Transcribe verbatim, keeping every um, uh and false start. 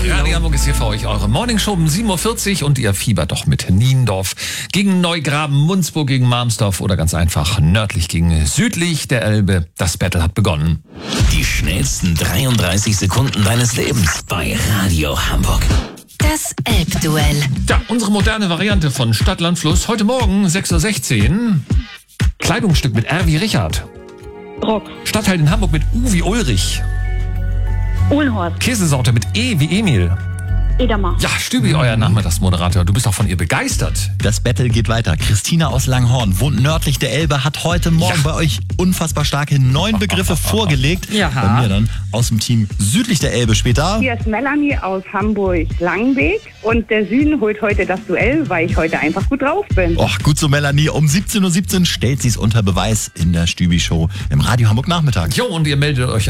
Radio Hamburg ist hier für euch eure Morningshow um sieben Uhr vierzig und ihr fiebert doch mit Niendorf gegen Neugraben, Munzburg gegen Marmsdorf oder ganz einfach nördlich gegen südlich der Elbe. Das Battle hat begonnen. Die schnellsten dreiunddreißig Sekunden deines Lebens bei Radio Hamburg. Das Elbduell. Ja, unsere moderne Variante von Stadt, Land, Fluss. Heute Morgen sechs Uhr sechzehn. Kleidungsstück mit R wie Richard. Rock. Stadtteil in Hamburg mit U wie Ulrich. Ulhorst. Käsesorte mit E wie Emil. Edamer. Ja, Stübi, euer Nachmittagsmoderator. Du bist auch von ihr begeistert. Das Battle geht weiter. Christina aus Langhorn wohnt nördlich der Elbe, hat heute Morgen Ja. bei euch unfassbar starke neun Begriffe vorgelegt. Ja. Bei mir dann aus dem Team südlich der Elbe später. Hier ist Melanie aus Hamburg-Langenweg und der Süden holt heute das Duell, weil ich heute einfach gut drauf bin. Och, gut so, Melanie. Um siebzehn Uhr siebzehn stellt sie es unter Beweis in der Stübi-Show im Radio Hamburg Nachmittag. Jo, und ihr meldet euch